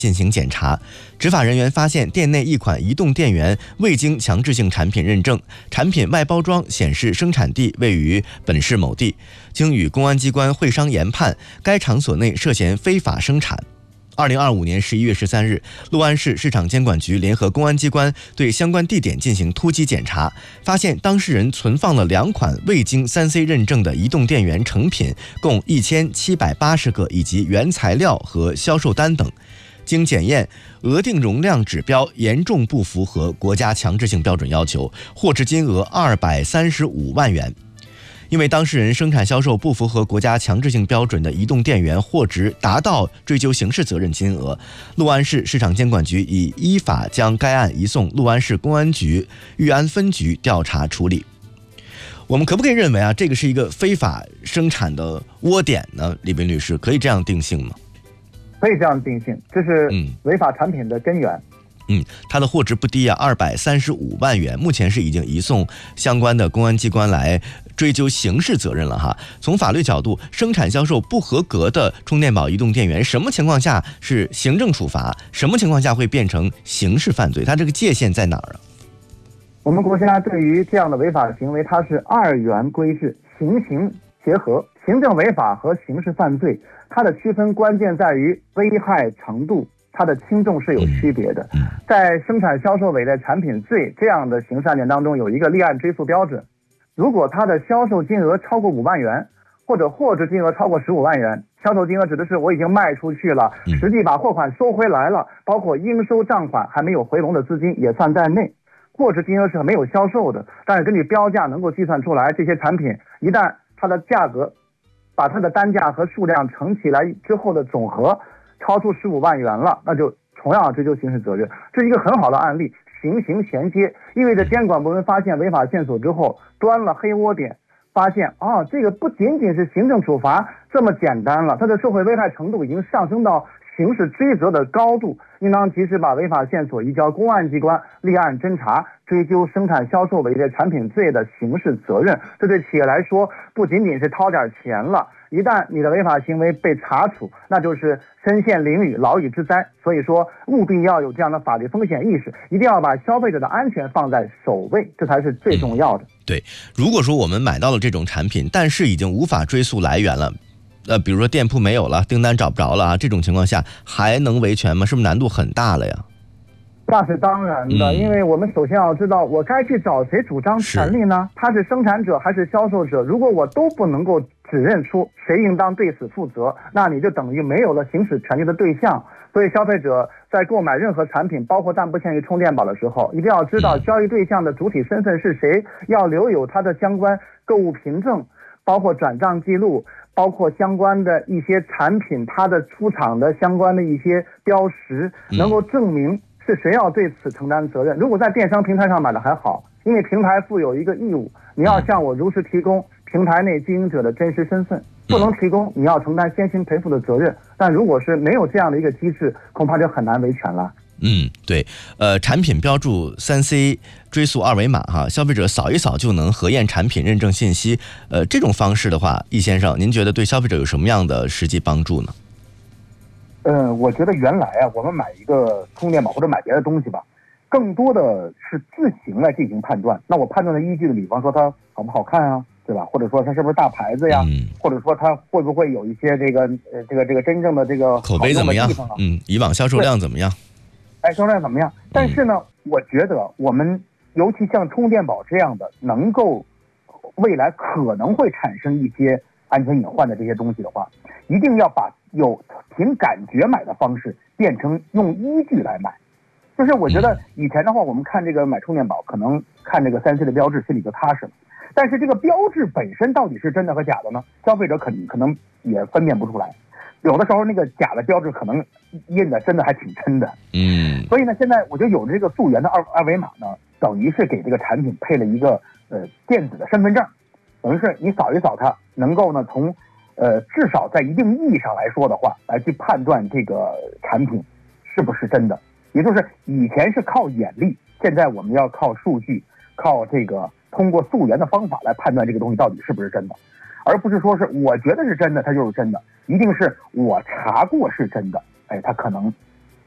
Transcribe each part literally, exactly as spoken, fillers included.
进行检查，执法人员发现店内一款移动电源未经强制性产品认证，产品外包装显示生产地位于本市某地。经与公安机关会商研判，该场所内涉嫌非法生产。二零二五年十一月十三日，六安市市场监管局联合公安机关对相关地点进行突击检查，发现当事人存放了两款未经 三 C 认证的移动电源成品，共一千七百八十个，以及原材料和销售单等。经检验，额定容量指标严重不符合国家强制性标准要求，获知金额二百三十五万元。因为当事人生产销售不符合国家强制性标准的移动电源，货值达到追究刑事责任金额，六安市市场监管局已依法将该案移送六安市公安局裕安分局调查处理。我们可不可以认为啊，这个是一个非法生产的窝点呢？李斌律师，可以这样定性吗？ 可以这样定性，这是违法产品的根源。 嗯，它的货值不低啊，二百三十五万元，目前是已经移送相关的公安机关来追究刑事责任了哈。从法律角度，生产销售不合格的充电宝移动电源，什么情况下是行政处罚，什么情况下会变成刑事犯罪？它这个界限在哪儿啊？ 我们国家对于这样的违法行为，它是二元规制，刑刑结合，行政违法和刑事犯罪，它的区分关键在于危害程度，它的轻重是有区别的。在生产销售伪劣产品罪这样的刑事案件当中，有一个立案追诉标准，如果它的销售金额超过五万元，或者货值金额超过十五万元，销售金额指的是我已经卖出去了，实际把货款收回来了，包括应收账款还没有回笼的资金也算在内。货值金额是没有销售的，但是根据标价能够计算出来，这些产品一旦它的价格把它的单价和数量乘起来之后的总和超出十五万元了，那就同样追究刑事责任。这是一个很好的案例，刑刑衔接，意味着监管部门发现违法线索之后，端了黑窝点，发现啊，这个不仅仅是行政处罚这么简单了，它的社会危害程度已经上升到刑事追责的高度，应当及时把违法线索移交公安机关立案侦查，追究生产销售伪劣产品罪的刑事责任。这对企业来说不仅仅是掏点钱了，一旦你的违法行为被查处，那就是身陷囹圄，牢狱之灾。所以说务必要有这样的法律风险意识，一定要把消费者的安全放在首位，这才是最重要的。 嗯、对，如果说我们买到了这种产品，但是已经无法追溯来源了，呃，比如说店铺没有了，订单找不着了啊，这种情况下还能维权吗？是不是难度很大了呀？ 那是当然的、嗯、因为我们首先要知道我该去找谁主张权利呢？他是生产者还是销售者？如果我都不能够指认出谁应当对此负责，那你就等于没有了行使权利的对象。所以消费者在购买任何产品，包括但不限于充电宝的时候，一定要知道交易对象的主体身份是谁，要留有他的相关购物凭证，包括转账记录，包括相关的一些产品它的出厂的相关的一些标识，能够证明是谁要对此承担责任。如果在电商平台上买的还好，因为平台负有一个义务，你要向我如实提供平台内经营者的真实身份，不能提供你要承担先行赔付的责任。但如果是没有这样的一个机制，恐怕就很难维权了。 嗯，对，呃，产品标注 三 C 追溯二维码哈，消费者扫一扫就能核验产品认证信息。呃，这种方式的话，易先生，您觉得对消费者有什么样的实际帮助呢？ 呃，我觉得原来啊，我们买一个充电宝或者买别的东西吧，更多的是自行来进行判断。那我判断的依据的，比方说它好不好看啊，对吧？或者说它是不是大牌子呀？嗯、或者说它会不会有一些这个呃这个这个真正的这个口碑怎么样？嗯，以往销售量怎么样？ 哎，销售量怎么样？但是呢，嗯、我觉得我们尤其像充电宝这样的，能够未来可能会产生一些安全隐患的这些东西的话，一定要把有凭感觉买的方式变成用依据来买。就是我觉得以前的话，我们看这个买充电宝，可能看这个三 C 的标志心里就踏实了。但是这个标志本身到底是真的和假的呢？消费者可能可能也分辨不出来。有的时候那个假的标志可能印的真的还挺真的。嗯。所以呢，现在我就有这个溯源的二二维码呢，等于是给这个产品配了一个呃电子的身份证，等于是你扫一扫它，能够呢从呃至少在一定意义上来说的话，来去判断这个产品是不是真的。也就是以前是靠眼力，现在我们要靠数据，靠这个通过溯源的方法来判断这个东西到底是不是真的，而不是说是我觉得是真的它就是真的，一定是我查过是真的，哎，它可能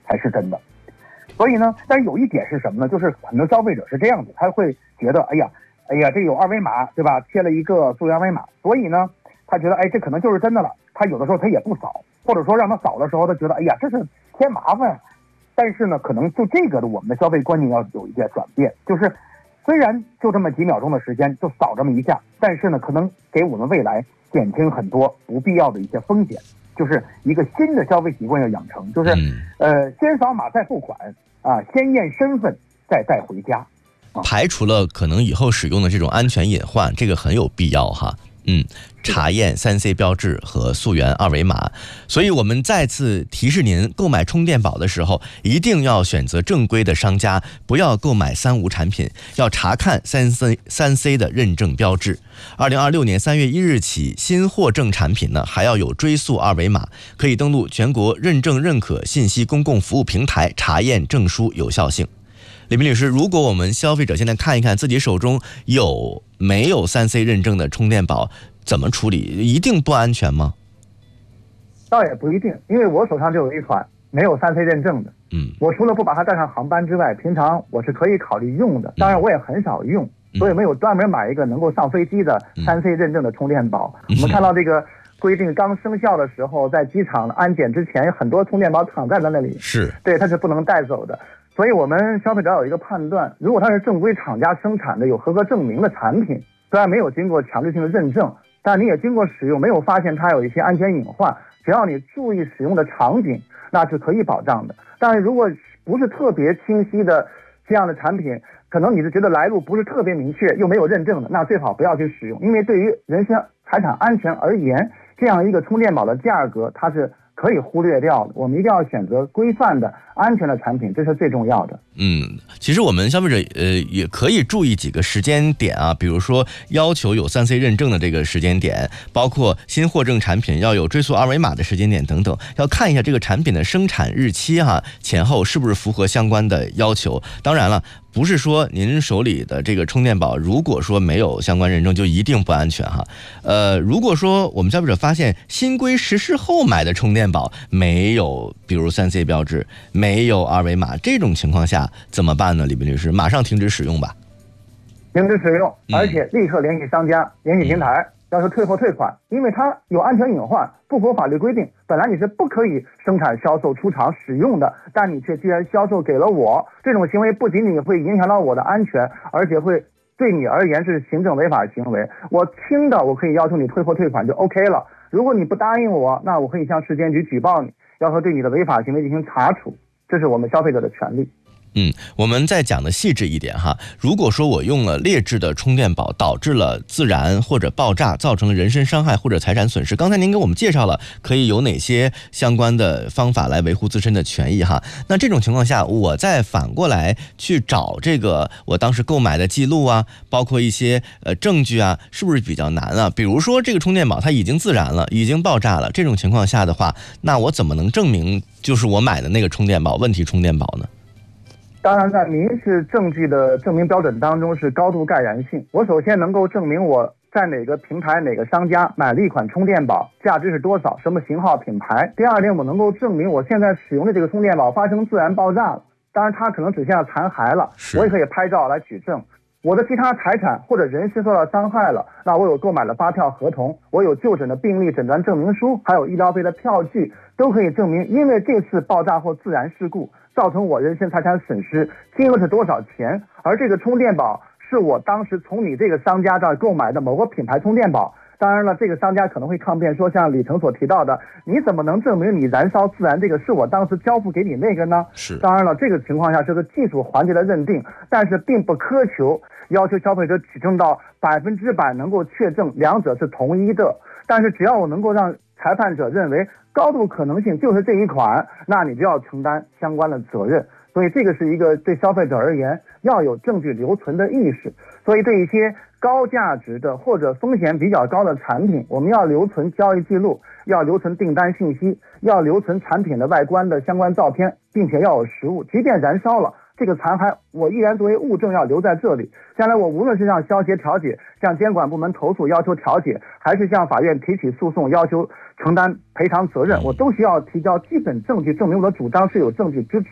才是真的。所以呢，但是有一点是什么呢？就是很多消费者是这样子，他会觉得，哎呀，哎呀，这有二维码，对吧？贴了一个溯源二维码，所以呢，他觉得，哎，这可能就是真的了。他有的时候他也不扫，或者说让他扫的时候，他觉得，哎呀，这是添麻烦。但是呢，可能就这个的我们的消费观念要有一些转变，就是虽然就这么几秒钟的时间就扫这么一下，但是呢，可能给我们未来减轻很多不必要的一些风险。就是一个新的消费习惯要养成，就是、嗯、呃，先扫码再付款啊，先验身份再带回家， 啊、排除了可能以后使用的这种安全隐患，这个很有必要哈。嗯，查验三 C 标志和溯源二维码，所以我们再次提示您，购买充电宝的时候一定要选择正规的商家，不要购买三无产品，要查看三 C 三 C 的认证标志。二零二六年三月一日起，新获证产品呢还要有追溯二维码，可以登录全国认证认可信息公共服务平台查验证书有效性。李明律师，如果我们消费者现在看一看自己手中有没有三 C 认证的充电宝，怎么处理？一定不安全吗？ 倒也不一定，因为我手上就有一款没有三 C 认证的。嗯，我除了不把它带上航班之外，平常我是可以考虑用的。当然，我也很少用，嗯、所以没有专门买一个能够上飞机的三 C 认证的充电宝。嗯、我们看到这个规定刚生效的时候，在机场安检之前，很多充电宝躺在了那里， 是对，它是不能带走的。所以我们消费者有一个判断，如果它是正规厂家生产的有合格证明的产品，虽然没有经过强制性的认证，但你也经过使用，没有发现它有一些安全隐患，只要你注意使用的场景，那是可以保障的。但是如果不是特别清晰的这样的产品，可能你是觉得来路不是特别明确，又没有认证的，那最好不要去使用，因为对于人身财产安全而言，这样一个充电宝的价格它是可以忽略掉的。我们一定要选择规范的安全的产品，这是最重要的。 嗯，其实我们消费者呃也可以注意几个时间点啊，比如说要求有三 C 认证的这个时间点，包括新获证产品要有追溯二维码的时间点等等，要看一下这个产品的生产日期哈、啊，前后是不是符合相关的要求。当然了，不是说您手里的这个充电宝如果说没有相关认证就一定不安全哈。呃，如果说我们消费者发现新规实施后买的充电宝没有比如三 C 标志，没有二维码，这种情况下怎么办呢？李斌律师，马上停止使用吧。 停止使用，而且立刻联系商家、联系平台，嗯、要求退货退款，因为它有安全隐患，不符合法律规定。本来你是不可以生产、销售、出厂使用的，但你却居然销售给了我，这种行为不仅仅会影响到我的安全，而且会对你而言是行政违法行为。我轻的我可以要求你退货退款就 OK 了，如果你不答应我，那我可以向市监局举报你，要求对你的违法行为进行查处。这是我们消费者的权利。 嗯，我们再讲的细致一点哈。如果说我用了劣质的充电宝，导致了自燃或者爆炸，造成了人身伤害或者财产损失，刚才您给我们介绍了可以有哪些相关的方法来维护自身的权益哈。那这种情况下，我再反过来去找这个我当时购买的记录啊，包括一些呃证据啊，是不是比较难啊？比如说这个充电宝它已经自燃了，已经爆炸了，这种情况下的话，那我怎么能证明就是我买的那个充电宝问题充电宝呢？ 当然，在民事证据的证明标准当中是高度盖然性。我首先能够证明我在哪个平台、哪个商家买了一款充电宝，价值是多少，什么型号、品牌。第二点，我能够证明我现在使用的这个充电宝发生自燃爆炸了，当然它可能只剩下残骸了，我也可以拍照来举证。我的其他财产或者人身受到伤害了，那我有购买的发票合同，我有就诊的病历诊断证明书，还有医疗费的票据，都可以证明因为这次爆炸或自燃事故造成我人身财产损失，金额是多少钱，而这个充电宝是我当时从你这个商家这儿购买的某个品牌充电宝。当然了，这个商家可能会抗辩说，像李成所提到的，你怎么能证明你燃烧自燃这个是我当时交付给你那个呢？ 是， 当然了，这个情况下是个技术环节的认定，但是并不苛求要求消费者举证到百分之百能够确证两者是同一的。但是只要我能够让裁判者认为高度可能性就是这一款，那你就要承担相关的责任。所以这个是一个对消费者而言要有证据留存的意识。所以对一些高价值的或者风险比较高的产品，我们要留存交易记录，要留存订单信息，要留存产品的外观的相关照片，并且要有实物，即便燃烧了，这个残骸我依然作为物证要留在这里。将来我无论是向消协调解，向监管部门投诉要求调解，还是向法院提起诉讼要求承担赔偿责任，我都需要提交基本证据证明我的主张是有证据支持